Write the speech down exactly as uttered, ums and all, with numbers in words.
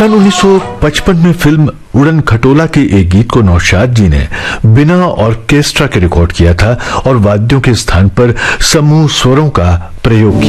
सन उन्नीस सौ पचपन में फिल्म उड़न खटोला के एक गीत को नौशाद जी ने बिना ऑर्केस्ट्रा के रिकॉर्ड किया था और वाद्यों के स्थान पर समूह स्वरों का प्रयोग किया।